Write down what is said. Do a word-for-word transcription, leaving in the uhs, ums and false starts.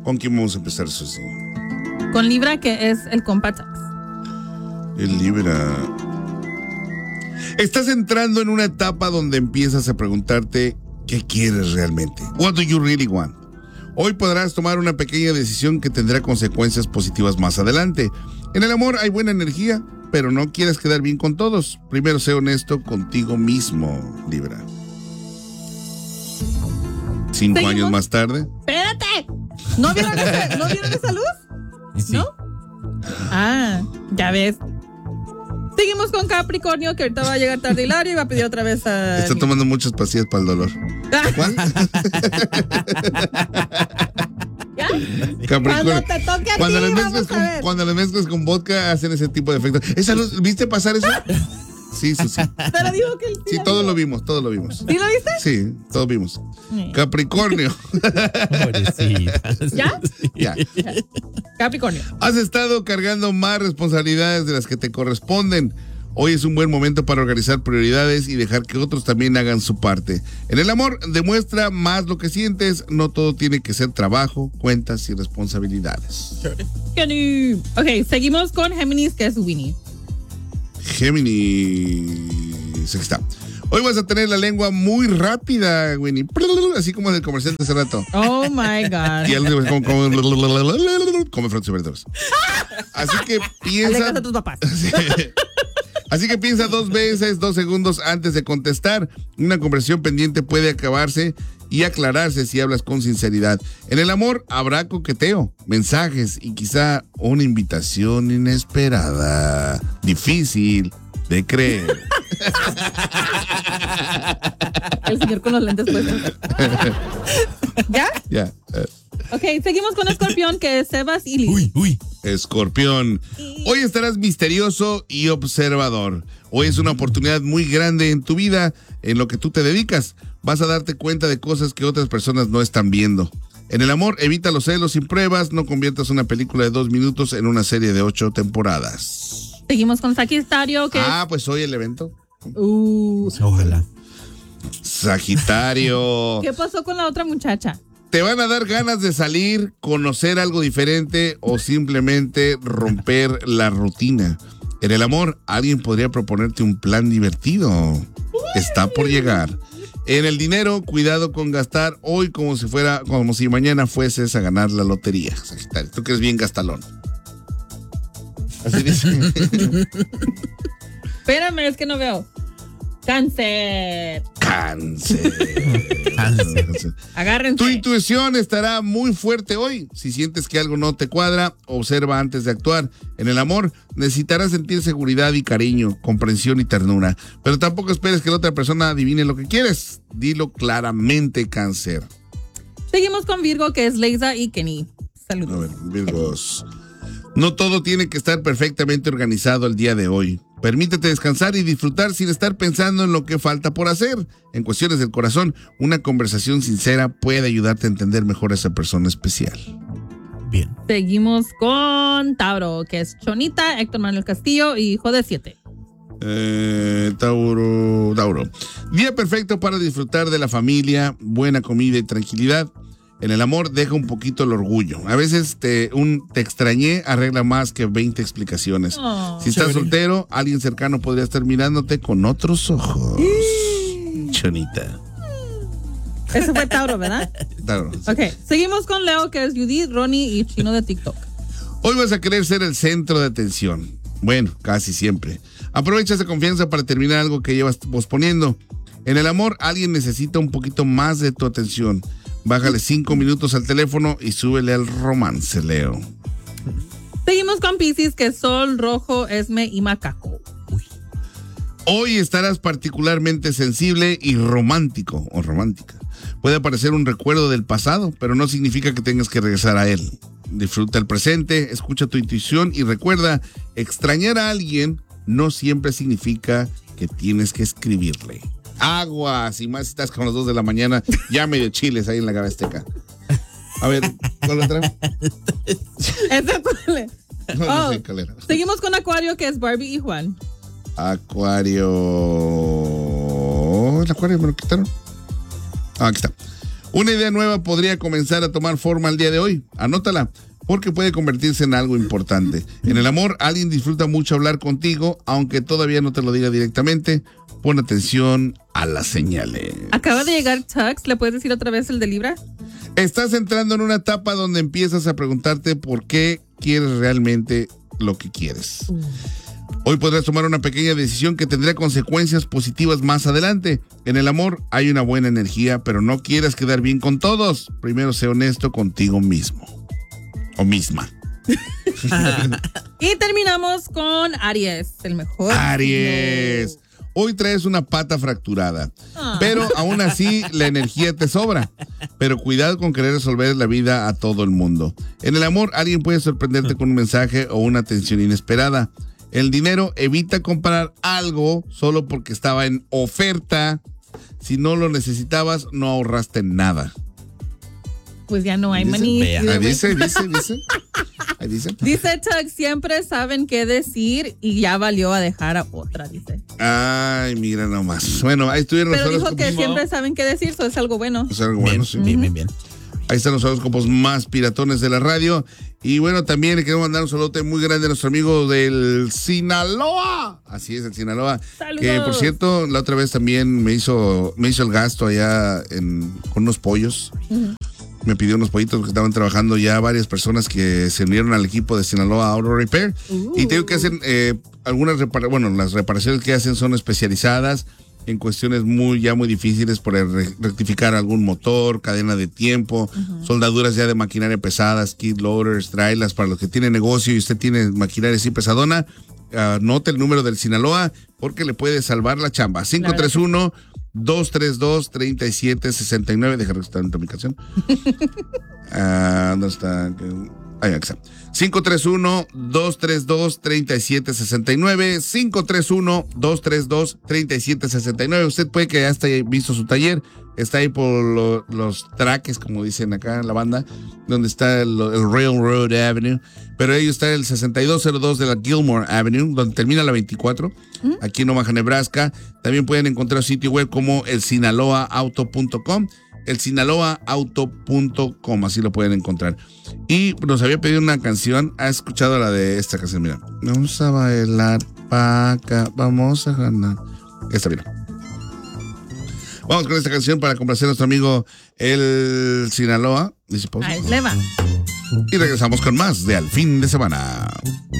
¿Con quién vamos a empezar, Susi? Con Libra, que es el compa Tax. El Libra. Estás entrando en una etapa donde empiezas a preguntarte qué quieres realmente. What do you really want? Hoy podrás tomar una pequeña decisión que tendrá consecuencias positivas más adelante. En el amor hay buena energía, pero no quieras quedar bien con todos. Primero sé honesto contigo mismo, Libra. Cinco ¿Seguimos? años más tarde. ¡Espérate! ¿No vieron, ese, ¿No vieron esa luz? Sí. ¿No? Ah, ya ves. Seguimos con Capricornio, que ahorita va a llegar tarde Hilario y va a pedir otra vez a... Está tomando muchas pastillas para el dolor. ¿Cuál? ¿Ya? Capricornio. Cuando te toque a Cuando ti, las vamos mezclas a con, ver. cuando las mezclas con vodka hacen ese tipo de efectos. ¿Esa luz, ¿viste pasar eso? Sí, Susi. Pero digo que... Sí, todos lo vimos, todos lo vimos. ¿Sí lo viste? Sí, todos vimos. Sí. Capricornio. Pobrecita. ¿Ya? Ya. Capricornio. Has estado cargando más responsabilidades de las que te corresponden. Hoy es un buen momento para organizar prioridades y dejar que otros también hagan su parte. En el amor, demuestra más lo que sientes. No todo tiene que ser trabajo, cuentas y responsabilidades. Kenny. Ok, seguimos con Géminis, que es Winnie. Géminis. Aquí está. Hoy vas a tener la lengua muy rápida, Winnie. Así como en el comercial de hace rato. Oh my God. Y al último es como, como, come frutas y verduras. Así que Hazle piensa. caso a tus papás. Sí. Así que piensa dos veces, dos segundos antes de contestar. Una conversación pendiente puede acabarse y aclararse si hablas con sinceridad. En el amor habrá coqueteo, mensajes y quizá una invitación inesperada. Difícil de creer. El señor con los lentes puestos. ¿Ya? Ya. eh, Ok, seguimos con Escorpión, que es Sebas y Lili. Uy, uy. Escorpión. Hoy estarás misterioso y observador. Hoy es una oportunidad muy grande en tu vida, en lo que tú te dedicas. Vas a darte cuenta de cosas que otras personas no están viendo. En el amor, evita los celos sin pruebas. No conviertas una película de dos minutos en una serie de ocho temporadas. Seguimos con Sagitario, que Ah, pues hoy el evento. es... Uh, Ojalá. Sagitario. ¿Qué pasó con la otra muchacha? Te van a dar ganas de salir, conocer algo diferente o simplemente romper la rutina. En el amor, alguien podría proponerte un plan divertido. Está por llegar. En el dinero, cuidado con gastar hoy como si fuera, como si mañana fueses a ganar la lotería. Sagitario, tú que eres bien gastalón. Así dice. Espérame, es que no veo. Cáncer. Cáncer. Cáncer. Agárrense. Tu intuición estará muy fuerte hoy. Si sientes que algo no te cuadra, observa antes de actuar. En el amor, necesitarás sentir seguridad y cariño, comprensión y ternura. Pero tampoco esperes que la otra persona adivine lo que quieres. Dilo claramente, Cáncer. Seguimos con Virgo, que es Leisa y Kenny. A Saludos. ver, Virgos. No todo tiene que estar perfectamente organizado el día de hoy. Permítete descansar y disfrutar sin estar pensando en lo que falta por hacer. En cuestiones del corazón, una conversación sincera puede ayudarte a entender mejor a esa persona especial. Bien. Seguimos con Tauro, que es Chonita, Héctor Manuel Castillo y hijo de siete. Eh, Tauro, Tauro. Día perfecto para disfrutar de la familia, buena comida y tranquilidad. En el amor deja un poquito el orgullo. A veces te, un te extrañé arregla más que veinte explicaciones. Oh. Si estás Chévere. soltero, alguien cercano podría estar mirándote con otros ojos. Chonita. Eso fue Tauro, ¿verdad? Tauro. Ok, seguimos con Leo, que es Judith, Ronnie y Chino de TikTok. Hoy vas a querer ser el centro de atención. Bueno, casi siempre. Aprovecha esa confianza para terminar algo que llevas posponiendo. En el amor, alguien necesita un poquito más de tu atención. Bájale cinco minutos al teléfono y súbele al romance, Leo. Seguimos con Piscis, que es Sol, Rojo, Esme y Macaco. Hoy estarás particularmente sensible y romántico o romántica. Puede aparecer un recuerdo del pasado, pero no significa que tengas que regresar a él. Disfruta el presente, escucha tu intuición y recuerda, extrañar a alguien no siempre significa que tienes que escribirle. Aguas, y más si estás con las dos de la mañana, ya medio chiles ahí en la Gabe Azteca. A ver, ¿cuál otra? Ese fue- No, no Oh, sé cuál era. seguimos con Acuario, que es Barbie y Juan. Acuario. ¿El Acuario me lo quitaron? Ah, aquí está. Una idea nueva podría comenzar a tomar forma el día de hoy. Anótala, porque puede convertirse en algo importante. En el amor, alguien disfruta mucho hablar contigo, aunque todavía no te lo diga directamente. Pon atención a las señales. Acaba de llegar Tux, ¿le puedes decir otra vez el de Libra? Estás entrando en una etapa donde empiezas a preguntarte por qué quieres realmente lo que quieres. Uh. Hoy podrás tomar una pequeña decisión que tendrá consecuencias positivas más adelante. En el amor hay una buena energía, pero no quieras quedar bien con todos. Primero sé honesto contigo mismo. O misma. Y terminamos con Aries, el mejor. Aries. No. Hoy traes una pata fracturada, ah. pero aún así la energía te sobra. Pero cuidado con querer resolver la vida a todo el mundo. En el amor, alguien puede sorprenderte con un mensaje o una atención inesperada. El dinero, evita comprar algo solo porque estaba en oferta. Si no lo necesitabas, no ahorraste nada. Pues ya no hay ¿Dice? maní. Ahí dice, dice, dice. Ahí dice. Dice Chuck, siempre saben qué decir y ya valió a dejar a otra, dice. Ay, mira nomás. Bueno, ahí estuvieron Pero los dijo que siempre saben qué decir, eso es algo bueno. Es algo bueno, bien, sí. Bien, bien, bien. Ahí están los horóscopos más piratones de la radio. Y bueno, también le queremos mandar un saludo muy grande a nuestro amigo del Sinaloa. Así es, el Sinaloa. ¡Saludos! Que por cierto, la otra vez también me hizo, me hizo el gasto allá en, con unos pollos. Uh-huh. Me pidió unos pollitos porque estaban trabajando ya varias personas que se unieron al equipo de Sinaloa Auto Repair. Uh. Y tengo que hacer eh, algunas reparaciones. Bueno, las reparaciones que hacen son especializadas en cuestiones muy ya muy difíciles, por rectificar algún motor, cadena de tiempo, uh-huh. soldaduras ya de maquinaria pesada, skid loaders, trailers. Para los que tienen negocio y usted tiene maquinaria así pesadona, anote el número del Sinaloa porque le puede salvar la chamba. cinco tres uno, dos tres dos, tres siete seis nueve. Deja registrar en tu aplicación. uh, ¿Dónde está? Ahí está. cinco tres uno, dos tres dos, tres siete seis nueve. cinco tres uno, dos tres dos, tres siete seis nueve. Usted puede que ya esté visto su taller. Está ahí por lo, los traques, como dicen acá en la banda, donde está el, el Railroad Avenue. Pero ahí está el sesenta y dos cero dos de la Gilmore Avenue, donde termina la veinticuatro, ¿Mm? aquí en Omaha, Nebraska. También pueden encontrar sitio web como el sinaloa auto punto com. el sinaloa auto punto com, así lo pueden encontrar. Y nos había pedido una canción. ¿Ha escuchado la de esta canción? Mira, vamos a bailar paca, vamos a ganar. Esta, mira. Vamos con esta canción para complacer a nuestro amigo el Sinaloa. Dice, ahí le va. Y regresamos con más de Al Fin de Semana.